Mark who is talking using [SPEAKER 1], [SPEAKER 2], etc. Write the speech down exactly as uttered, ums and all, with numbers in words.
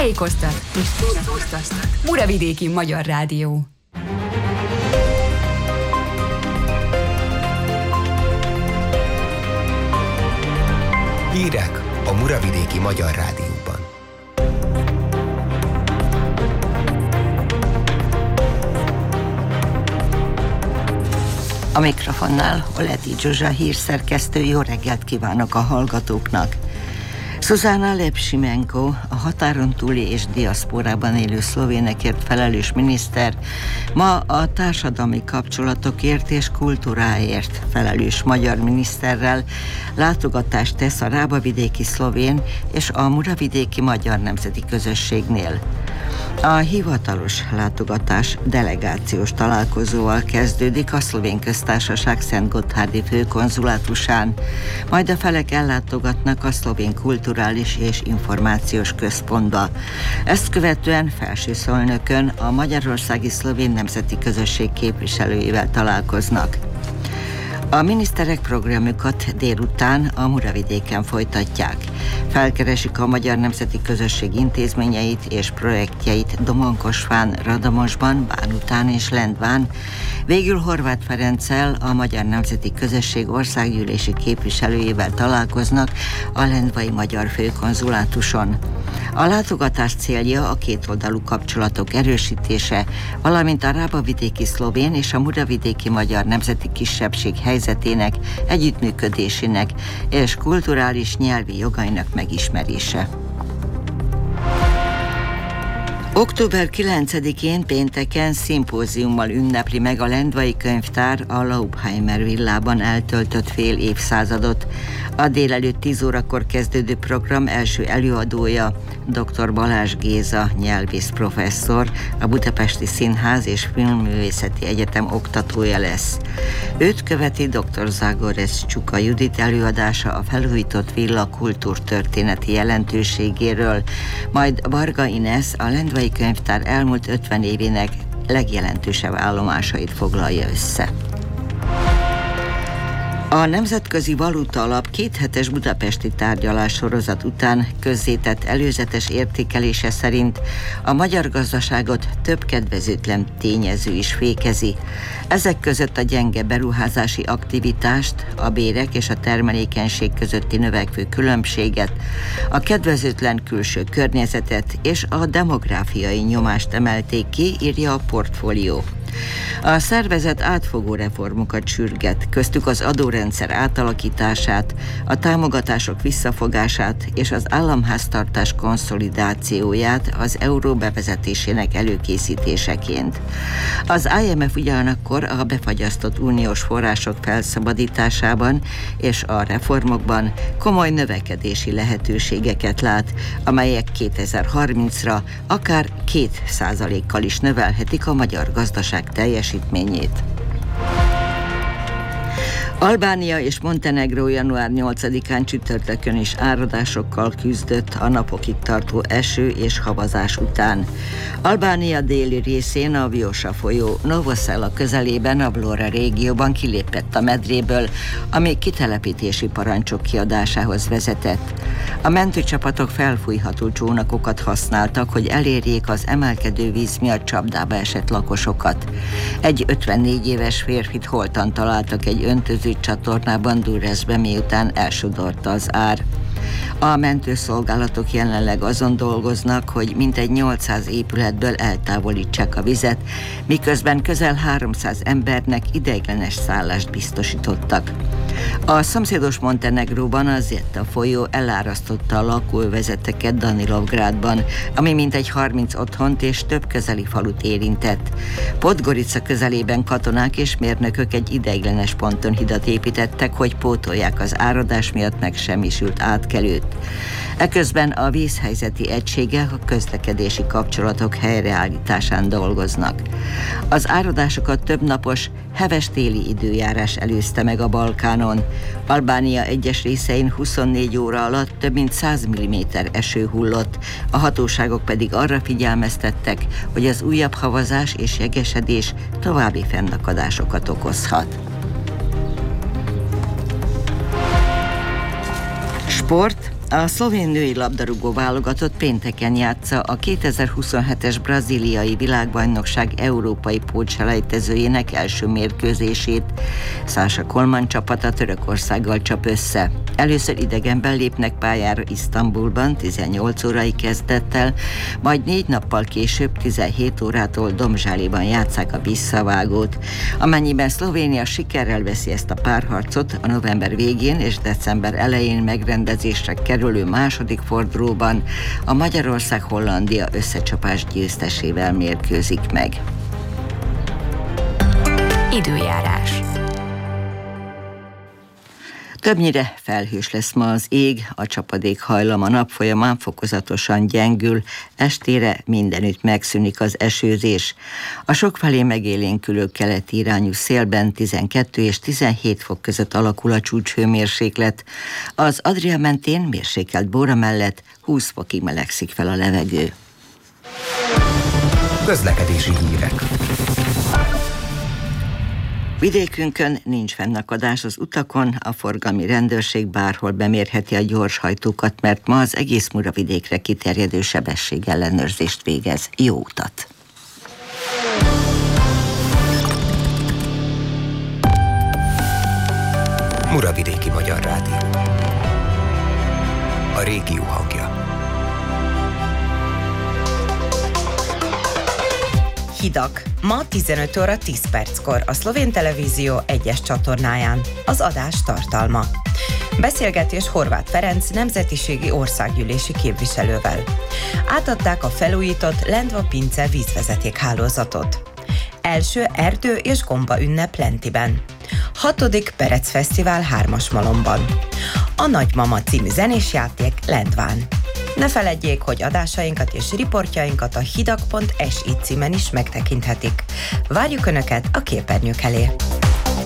[SPEAKER 1] tájékoztat és szórakoztat. Muravidéki Magyar Rádió.
[SPEAKER 2] Hírek a Muravidéki Magyar Rádióban.
[SPEAKER 3] A mikrofonnál Oledi Zsuzsa hírszerkesztő, jó reggelt kívánok a hallgatóknak. Zuzana Lepsimenko, a határon túli és diaszporában élő szlovénekért felelős miniszter, ma a társadalmi kapcsolatokért és kultúráért felelős magyar miniszterrel látogatást tesz a rábavidéki szlovén és a muravidéki magyar nemzeti közösségnél. A hivatalos látogatás delegációs találkozóval kezdődik a Szlovén Köztársaság Szentgotthárdi főkonzulátusán, majd a felek ellátogatnak a Szlovén Kulturális és Információs Központba. Ezt követően Felsőszolnökön a Magyarországi Szlovén Nemzeti Közösség képviselőivel találkoznak. A miniszterek programjukat délután a Muravidéken folytatják. Felkeresik a Magyar Nemzeti Közösség intézményeit és projektjeit Domonkosfán, Radamosban, Bánután és Lendván. Végül Horváth Ferenccel, a Magyar Nemzeti Közösség országgyűlési képviselőjével találkoznak a lendvai magyar főkonzulátuson. A látogatás célja a kétoldalú kapcsolatok erősítése, valamint a rábavidéki szlovén és a muravidéki magyar nemzeti kisebbség helyzetének, együttműködésének és kulturális nyelvi jogainak megismerése. október kilencedikén pénteken szimpóziummal ünnepli meg a lendvai könyvtár a Laupheimer villában eltöltött fél évszázadot. A délelőtt tíz órakor kezdődő program első előadója dr. Balázs Géza, nyelvész professzor, a Budapesti Színház és Filmművészeti Egyetem oktatója lesz. Őt követi dr. Zagorec Csuka Judit előadása a felújított villa kultúrtörténeti jelentőségéről, majd Varga Ines a lendvai könyvtár elmúlt ötven évének legjelentősebb állomásait foglalja össze. A Nemzetközi Valuta Alap kéthetes budapesti tárgyalás sorozat után közzétett előzetes értékelése szerint a magyar gazdaságot több kedvezőtlen tényező is fékezi. Ezek között a gyenge beruházási aktivitást, a bérek és a termelékenység közötti növekvő különbséget, a kedvezőtlen külső környezetet és a demográfiai nyomást emelték ki, írja a Portfólió. A szervezet átfogó reformokat sürget, köztük az adórendszer átalakítását, a támogatások visszafogását és az államháztartás konszolidációját az euró bevezetésének előkészítéseként. Az I M F ugyanakkor a befagyasztott uniós források felszabadításában és a reformokban komoly növekedési lehetőségeket lát, amelyek kétezer-harmincra akár két százalékkal is növelhetik a magyar gazdaság teljesítményét. Albánia és Montenegró január nyolcadikán csütörtökön is áradásokkal küzdött a napokig tartó eső és havazás után. Albánia déli részén a Vjosa folyó Novosela közelében a Vlora régióban kilépett a medréből, ami kitelepítési parancsok kiadásához vezetett. A mentőcsapatok felfújható csónakokat használtak, hogy elérjék az emelkedő víz miatt csapdába esett lakosokat. Egy ötvennégy éves férfit holtan találtak egy öntöző csatornában Durrësben, miután elsodorta az ár. A mentőszolgálatok jelenleg azon dolgoznak, hogy mintegy nyolcszáz épületből eltávolítsák a vizet, miközben közel háromszáz embernek ideiglenes szállást biztosítottak. A szomszédos Montenegróban az a folyó elárasztotta a lakóövezeteket Danilovgrádban, ami mintegy harminc otthont és több közeli falut érintett. Podgorica közelében katonák és mérnökök egy ideiglenes ponton hidat építettek, hogy pótolják az áradás miatt megsemmisült átkelőt. Eközben a vízhelyzeti egységek a közlekedési kapcsolatok helyreállításán dolgoznak. Az áradásokat több napos, heves téli időjárás előzte meg a Balkánon. Albánia egyes részein huszonnégy óra alatt több mint száz milliméter eső hullott, a hatóságok pedig arra figyelmeztettek, hogy az újabb havazás és jegesedés további fennakadásokat okozhat. Sport. A szlovén női labdarúgó válogatott pénteken játsza a kétezer-huszonhetes brazíliai világbajnokság európai pótselejtezőjének első mérkőzését. Sasha Colman csapata Törökországgal csap össze. Először idegenben lépnek pályára Isztambulban tizennyolc órai kezdettel, majd négy nappal később tizenhét órától Domzsáliban játsszák a visszavágót. Amennyiben Szlovénia sikerrel veszi ezt a párharcot, a november végén és december elején megrendezésre kerülő második fordulóban a Magyarország-Hollandia összecsapás győztesével mérkőzik meg.
[SPEAKER 1] Időjárás.
[SPEAKER 3] Többnyire felhős lesz ma az ég, a csapadék hajlam a nap folyamán fokozatosan gyengül, estére mindenütt megszűnik az esőzés. A sokfelé megélénkülő keleti irányú szélben tizenkettő és tizenhét fok között alakul a csúcshőmérséklet. Az Adria mentén mérsékelt Bóra mellett húsz fokig melegszik fel a levegő.
[SPEAKER 2] Közlekedési hírek.
[SPEAKER 3] Vidékünkön nincs fennakadás az utakon, a forgalmi rendőrség bárhol bemérheti a gyorshajtókat, mert ma az egész Muravidékre kiterjedő sebességellenőrzést végez. Jó utat!
[SPEAKER 2] Muravidéki Magyar Rádió. A régió hangja.
[SPEAKER 4] Hidak. Ma tizenöt óra tíz perckor a Szlovén Televízió egyes csatornáján. Az adás tartalma. Beszélgetés Horváth Ferenc nemzetiségi országgyűlési képviselővel. Átadták a felújított Lendva-Pince vízvezetékhálózatot. Első erdő és gomba ünnep Lentiben. Hatodik Perec Fesztivál Hármasmalomban. A Nagymama című zenés játék Lendván. Ne feledjék, hogy adásainkat és riportjainkat a hidak pont es i címen is megtekinthetik. Várjuk Önöket a képernyők elé!